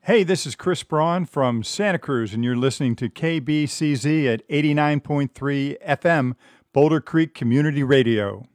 Hey, this is Chris Braun from Santa Cruz, and you're listening to KBCZ at 89.3 FM, Boulder Creek Community Radio.